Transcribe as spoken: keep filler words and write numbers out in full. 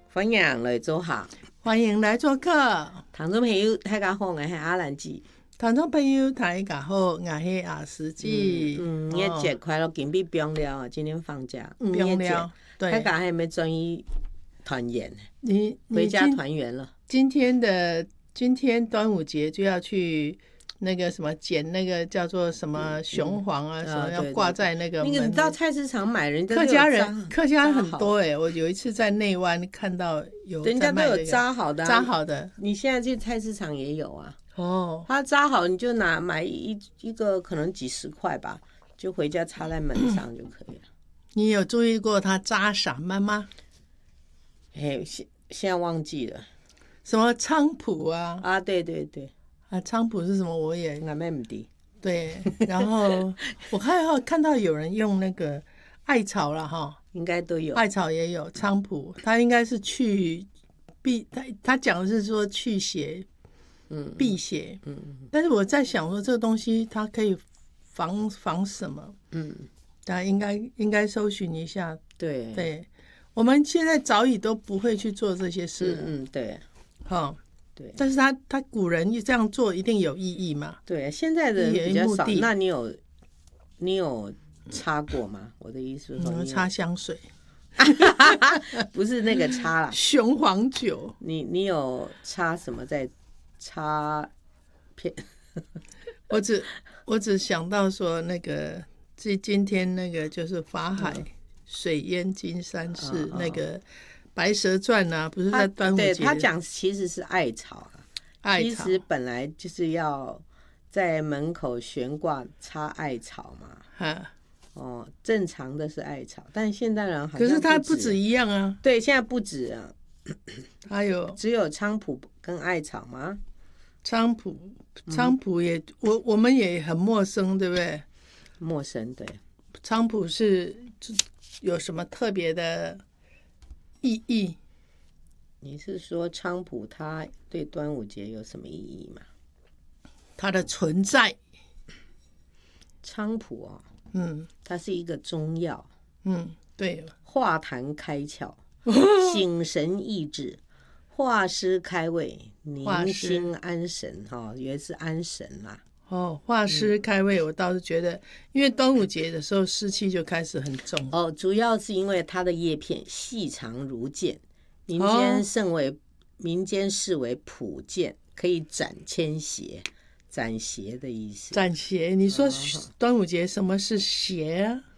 欢迎来做客， 欢迎来做客。 听众朋友大家好，我是阿兰姐。 听众朋友大家好，我是阿司机。 嗯，五一节快乐，今天不用了，今天放假。 不用了，对， 大家还没专一团圆， 你回家团圆了。 今天的今天端午节就要去那个什么捡那个叫做什么雄黄啊，嗯、什么要挂在那个门。 那个你到菜市场买，人家客家人客家人很多哎、欸，我有一次在内湾看到有人家都有扎好的、啊， 扎好的。 你现在去菜市场也有啊。 哦， 它扎好你就拿买一一个可能几十块吧，就回家插在门上就可以了。 你有注意过它扎什么吗？ 哎，现现在忘记了。 什么菖蒲啊？ 啊，对对对， 啊，菖蒲是什么？我也俺妹妹的。 对，然后我还有看到有人用那个艾草了哈， 应该都有， 艾草也有菖蒲，它应该是去避，他他讲的是说去邪。嗯，辟邪，嗯，但是我在想说这个东西它可以防防什么？嗯，大家应该应该搜寻一下。 对对，我们现在早已都不会去做这些事了。 嗯, 嗯对， 好、哦， 对， 但是他他古人这样做一定有意义嘛？ 对，现在的人比较少。那你有你有擦过吗？我的意思是说你， 擦香水， 不是那个擦啦， 雄黄酒。 你你有擦什么在？插片， 我只我只想到说那个，今今天那个就是法海、嗯、水淹金山寺、嗯、那个《白蛇传》啊，不是在端午节？ 对，他讲其实是艾草， 艾草其实本来就是要在门口悬挂插艾草嘛。哈，哦，正常的是艾草，但现代人好像可是它不止一样啊。 对，现在不止啊， 还有只有菖蒲跟艾草吗？ 菖蒲，菖蒲也，嗯、我我们也很陌生，对不对？ 陌生，对。 菖蒲是有什么特别的意义？ 你是说菖蒲它对端午节有什么意义吗？ 它的存在。 菖蒲哦， 嗯， 它是一个中药， 嗯，对， 化痰开窍，醒神益智。化湿开胃，宁心安神，哈，原来是安神啦。 哦，化湿开胃，我倒是觉得，因为端午节的时候湿气就开始很重。 哦，主要是因为它的叶片细长如剑，民间称为、哦、民间视为朴剑，可以斩千邪，斩邪的意思。 斩邪，你说端午节什么是邪啊？